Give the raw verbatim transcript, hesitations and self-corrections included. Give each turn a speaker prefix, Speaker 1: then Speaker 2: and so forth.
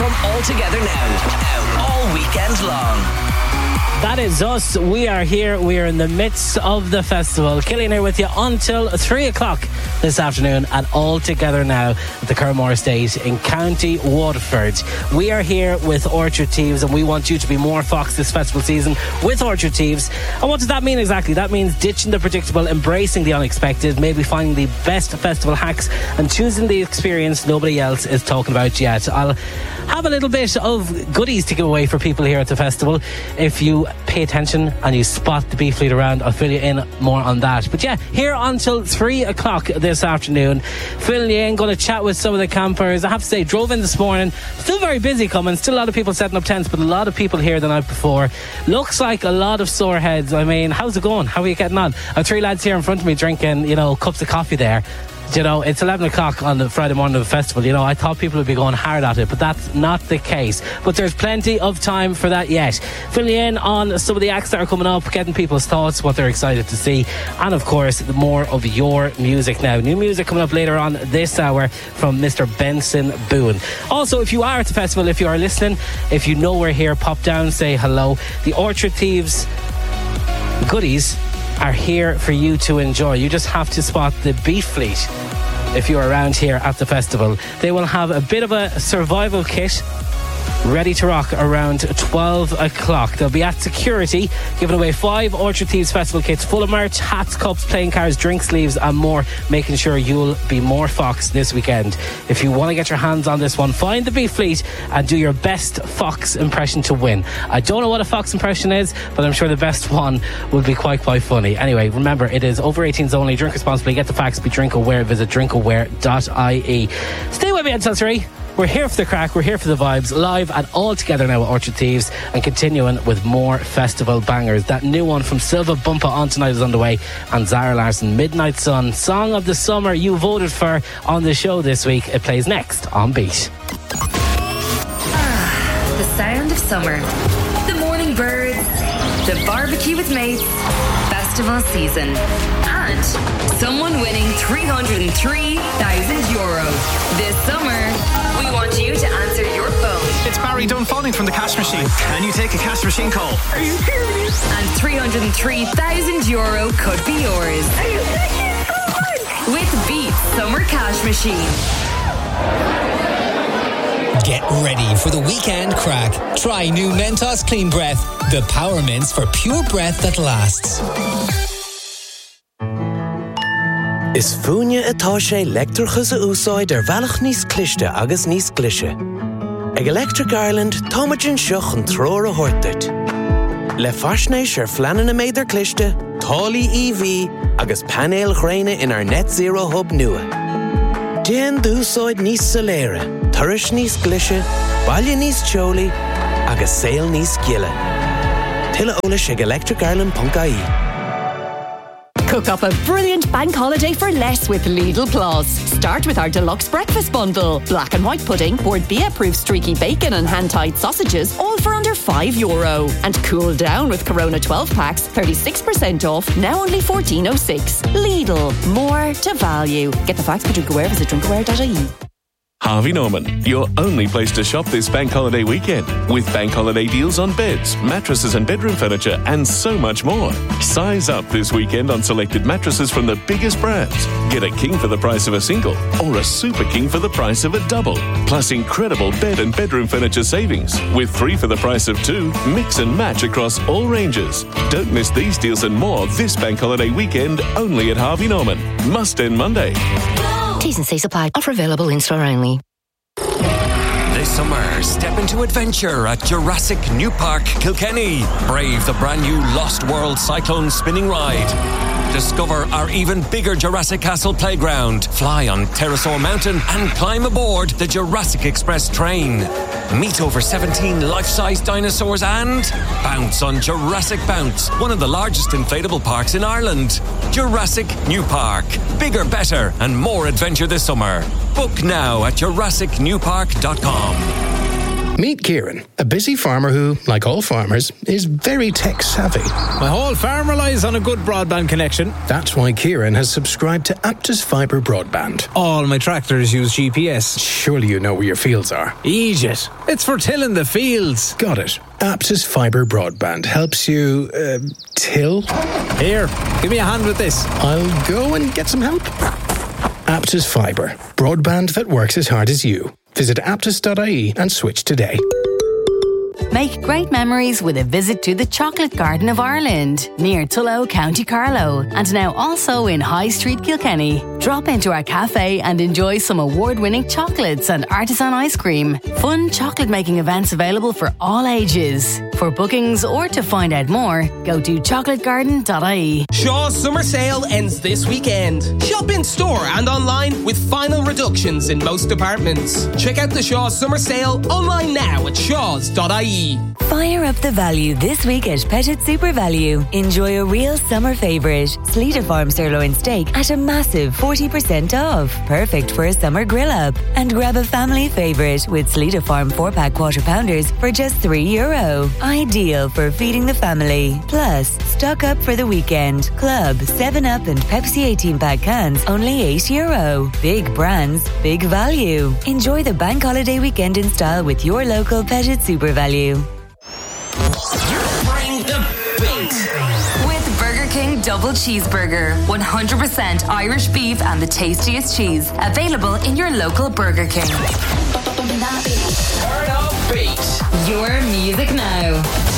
Speaker 1: from All Together Now, all weekend long.
Speaker 2: That is us. We are here. We are in the midst of the festival. Killian here with you until three o'clock this afternoon at All Together Now at the Curramore Estate in County Waterford. We are here with Orchard Thieves, and we want you to be more Fox this festival season with Orchard Thieves. And what does that mean exactly? That means ditching the predictable, embracing the unexpected, maybe finding the best festival hacks and choosing the experience nobody else is talking about yet. I'll have a little bit of goodies to give away for people here at the festival. If you pay attention and you spot the beef fleet around, I'll fill you in more on that. But yeah, here until three o'clock this afternoon, filling you in, going to chat with some of the campers. I have to say, drove in this morning, still very busy coming, still a lot of people setting up tents, but a lot of people here the night before. Looks like a lot of sore heads. I mean, how's it going? How are you getting on? I have three lads here in front of me drinking, you know, cups of coffee there. You know, it's eleven o'clock on the Friday morning of the festival. You know, I thought people would be going hard at it, but that's not the case. But there's plenty of time for that yet. Filling in on some of the acts that are coming up, getting people's thoughts, what they're excited to see, and of course, more of your music now. New music coming up later on this hour from Mister Benson Boone. Also, if you are at the festival, if you are listening, if you know we're here, pop down, say hello. The Orchard Thieves goodies are here for you to enjoy. You just have to spot the beef fleet if you're around here at the festival. They will have a bit of a survival kit ready to rock around twelve o'clock. They'll be at security giving away five Orchard Thieves Festival kits full of merch, hats, cups, playing cards, drink sleeves and more, making sure you'll be more Fox this weekend. If you want to get your hands on this one, find the beef fleet and do your best Fox impression to win. I don't know what a Fox impression is, but I'm sure the best one will be quite quite funny. Anyway, remember, it is over eighteens only. Drink responsibly, get the facts, be drink aware. Visit drink aware dot I E. Stay with me until three. We're here for the crack, we're here for the vibes, live and all together now at Orchard Thieves, and continuing with more festival bangers. That new one from Silva Bumpa on tonight is underway, and Zara Larsson, Midnight Sun, song of the summer you voted for on the show this week. It plays next on Beat.
Speaker 3: Ah, the sound of summer, the morning birds, the barbecue with mates, festival season, and someone winning three hundred three thousand euro. This summer, we want you to answer your phone.
Speaker 4: It's Barry Dunfalling from the Cash Machine. Can you take a Cash Machine call?
Speaker 3: Are you serious? And three hundred three thousand euro could be yours.
Speaker 5: Are you serious? Come on!
Speaker 3: With Beat Summer Cash Machine.
Speaker 6: Get ready for the weekend crack. Try new Mentos Clean Breath, the power mints for pure breath that lasts.
Speaker 7: Is fúine atá sé leictreachas a úsáid ar bhealach níos cliste agus níos glise. Ag Electric Ireland, táimeann seach an tróir a thuirteart. Le faisnéis ar fleanan na méidir cliste, tálaí E V agus panéal chréine in our net zero hub nua. Déan d'úsáid níos soléire, turais níos glise, baile níos teolaí agus saol níos giile. Tuilleadh eolais ag electric ireland dot I E.
Speaker 8: Cook up a brilliant bank holiday for less with Lidl Plus. Start with our deluxe breakfast bundle. Black and white pudding, Board B approved streaky bacon and hand-tied sausages, all for under five euro. And cool down with Corona twelve packs, thirty-six percent off, now only fourteen oh six. Lidl, more to value. Get the facts for Drinkaware, visit drinkaware dot I E.
Speaker 9: Harvey Norman, your only place to shop this bank holiday weekend, with bank holiday deals on beds, mattresses and bedroom furniture, and so much more. Size up this weekend on selected mattresses from the biggest brands. Get a king for the price of a single, or a super king for the price of a double. Plus incredible bed and bedroom furniture savings, with three for the price of two. Mix and match across all ranges. Don't miss these deals and more this bank holiday weekend, only at Harvey Norman. Must end Monday.
Speaker 10: T's and C's apply. Offer available in store only.
Speaker 11: This summer, step into adventure at Jurassic New Park, Kilkenny. Brave the brand new Lost World Cyclone spinning ride. Discover our even bigger Jurassic Castle playground. Fly on Pterosaur Mountain and climb aboard the Jurassic Express train. Meet over seventeen life-size dinosaurs and bounce on Jurassic Bounce, one of the largest inflatable parks in Ireland. Jurassic New Park. Bigger, better and more adventure this summer. Book now at jurassic new park dot com.
Speaker 12: Meet Kieran, a busy farmer who, like all farmers, is very tech-savvy.
Speaker 13: My whole farm relies on a good broadband connection.
Speaker 12: That's why Kieran has subscribed to Aptus Fibre Broadband.
Speaker 13: All my tractors use G P S.
Speaker 12: Surely you know where your fields are.
Speaker 13: Egypt. It's for tilling the fields.
Speaker 12: Got it. Aptus Fibre Broadband helps you, uh, till?
Speaker 13: Here, give me a hand with this.
Speaker 12: I'll go and get some help. Aptus Fibre. Broadband that works as hard as you. Visit aptus dot I E and switch today.
Speaker 14: Make great memories with a visit to the Chocolate Garden of Ireland, near Tullow, County Carlow, and now also in High Street, Kilkenny. Drop into our cafe and enjoy some award-winning chocolates and artisan ice cream. Fun chocolate-making events available for all ages. For bookings or to find out more, go to chocolate garden dot I E.
Speaker 15: Shaw's summer sale ends this weekend. Shop in store and online with final reductions in most departments. Check out the Shaw's summer sale online now at shaws dot I E.
Speaker 16: Fire up the value this week at Pettit Super Value. Enjoy a real summer favourite, Sleeta Farm sirloin steak at a massive forty percent off. Perfect for a summer grill up. And grab a family favourite with Sleeta Farm four pack quarter pounders for just three euro. Ideal for feeding the family. Plus, stock up for the weekend. Club, seven up and Pepsi eighteen pack cans, only eight euro. Big brands, big value. Enjoy the bank holiday weekend in style with your local Pettit Super Value.
Speaker 3: Bring the beat. With Burger King Double Cheeseburger. one hundred percent Irish beef and the tastiest cheese. Available in your local Burger King.
Speaker 15: Turn up beat.
Speaker 3: Your music now.